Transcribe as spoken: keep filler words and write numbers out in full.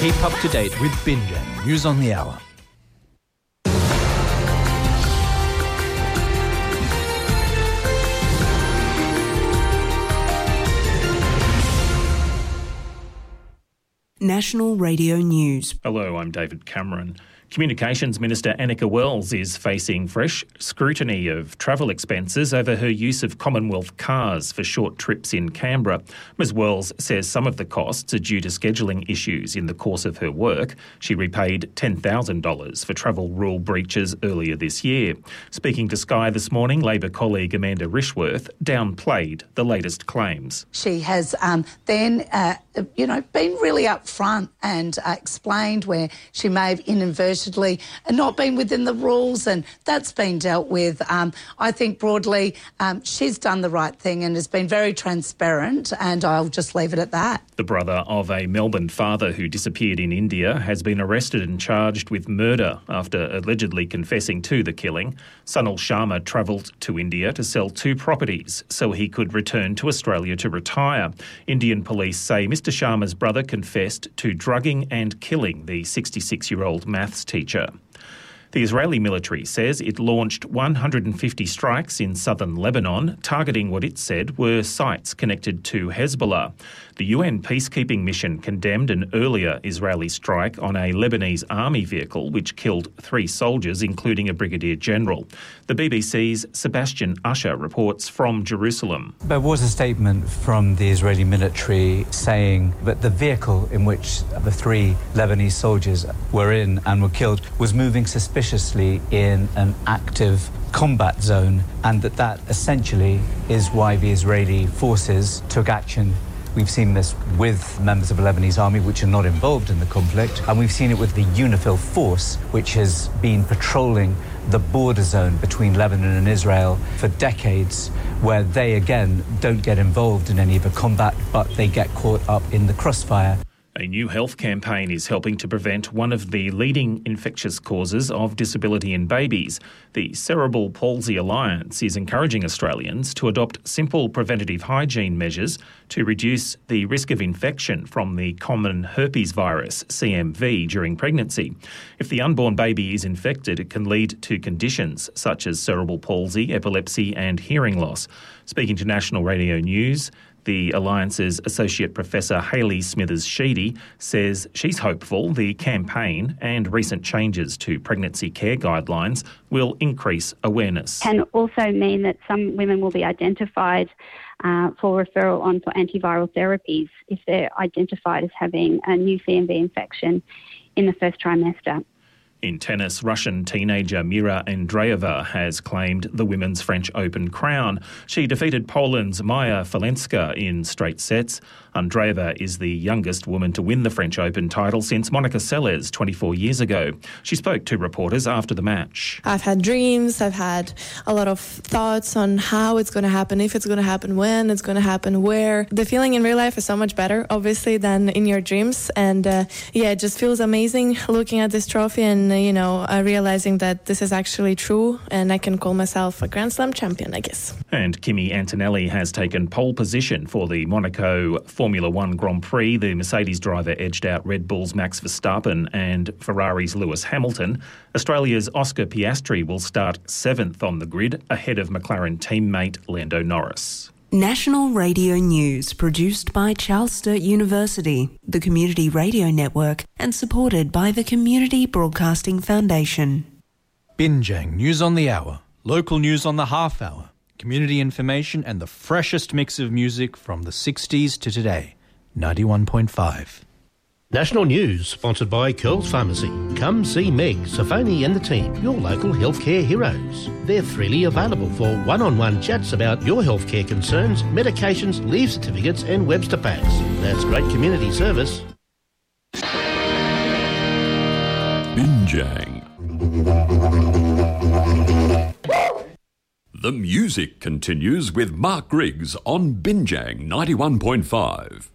Keep up to date with Binjang News on the Hour. National Radio News. Hello, I'm David Cameron. Communications Minister Annika Wells is facing fresh scrutiny of travel expenses over her use of Commonwealth cars for short trips in Canberra. Ms Wells says some of the costs are due to scheduling issues in the course of her work. She repaid ten thousand dollars for travel rule breaches earlier this year. Speaking to Sky this morning, Labor colleague Amanda Rishworth downplayed the latest claims. She has um, then, uh, you know, been really upfront and uh, explained where she may have inadvertently not been within the rules, and that's been dealt with. Um, I think broadly um, she's done the right thing and has been very transparent, and I'll just leave it at that. The brother of a Melbourne father who disappeared in India has been arrested and charged with murder after allegedly confessing to the killing. Sunil Sharma travelled to India to sell two properties so he could return to Australia to retire. Indian police say Mister Sharma's brother confessed to drugging and killing the sixty-six-year-old maths teacher. The Israeli military says it launched one hundred fifty strikes in southern Lebanon, targeting what it said were sites connected to Hezbollah. The U N peacekeeping mission condemned an earlier Israeli strike on a Lebanese army vehicle which killed three soldiers, including a brigadier general. The B B C's Sebastian Usher reports from Jerusalem. There was a statement from the Israeli military saying that the vehicle in which the three Lebanese soldiers were in and were killed was moving suspiciously in an active combat zone, and that that essentially is why the Israeli forces took action. We've seen this with members of the Lebanese army, which are not involved in the conflict, and we've seen it with the UNIFIL force, which has been patrolling the border zone between Lebanon and Israel for decades, where they, again, don't get involved in any of the combat, but they get caught up in the crossfire. A new health campaign is helping to prevent one of the leading infectious causes of disability in babies. The Cerebral Palsy Alliance is encouraging Australians to adopt simple preventative hygiene measures to reduce the risk of infection from the common herpes virus, C M V, during pregnancy. If the unborn baby is infected, it can lead to conditions such as cerebral palsy, epilepsy and hearing loss. Speaking to National Radio News, the Alliance's Associate Professor Hayley Smithers-Sheedy says she's hopeful the campaign and recent changes to pregnancy care guidelines will increase awareness. Can also mean that some women will be identified uh, for referral on for antiviral therapies if they're identified as having a new C M V infection in the first trimester. In tennis, Russian teenager Mira Andreeva has claimed the Women's French Open crown. She defeated Poland's Maja Falenska in straight sets. Andreeva is the youngest woman to win the French Open title since Monica Seles twenty-four years ago. She spoke to reporters after the match. I've had dreams, I've had a lot of thoughts on how it's going to happen, if it's going to happen, when it's going to happen, where. The feeling in real life is so much better, obviously, than in your dreams. And uh, yeah, it just feels amazing looking at this trophy and, uh, you know, uh, realizing that this is actually true and I can call myself a Grand Slam champion, I guess. And Kimi Antonelli has taken pole position for the Monaco Formula One Grand Prix. The Mercedes driver edged out Red Bull's Max Verstappen and Ferrari's Lewis Hamilton. Australia's Oscar Piastri will start seventh on the grid, ahead of McLaren teammate Lando Norris. National Radio News, produced by Charles Sturt University, the Community Radio Network, and supported by the Community Broadcasting Foundation. Binjang News on the Hour, local news on the half hour, community information and the freshest mix of music from the sixties to today. ninety-one point five. National News, sponsored by Curls Pharmacy. Come see Meg, Safoni and the team, your local healthcare heroes. They're freely available for one-on-one chats about your healthcare concerns, medications, leave certificates and Webster packs. That's great community service. Binjang. The music continues with Mark Griggs on Binjang ninety-one point five.